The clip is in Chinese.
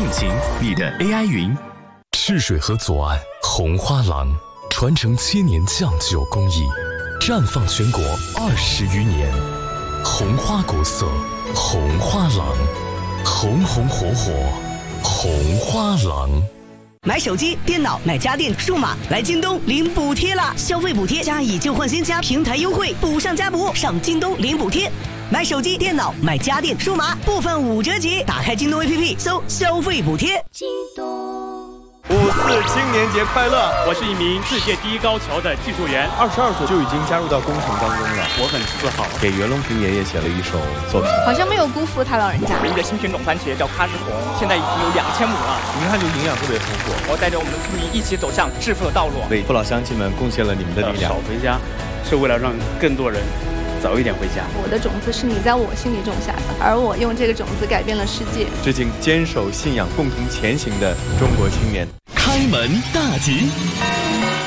行，你的 AI 云。 赤水河左岸红花廊，传承7年酱酒工艺，绽放全国20余年。红花国色，红花廊，红红火火，红花廊。 买手机、电脑、买家电、数码，来京东领补贴啦！消费补贴加以旧换新加平台优惠，补上加补，上京东领补贴。买手机、电脑、买家电、数码，部分5折起。打开京东 APP， 搜消费补贴。京东。 54青年节快乐！ 我是一名世界第一高桥的技术员 ，22岁就已经加入到工程当中了， 我很自豪。 给袁隆平爷爷写了一首作品， 好像没有辜负他老人家。 一个新品种番茄叫喀什红，现在已经有2000亩了。 一看就营养特别丰富。 我带着我们的村民一起走向致富的道路， 为父老乡亲们贡献了你们的力量。 少回家，是为了让更多人早一点回家。 我的种子是你在我心里种下的，而我用这个种子改变了世界。 致敬坚守信仰、共同前行的中国青年。 开门大吉。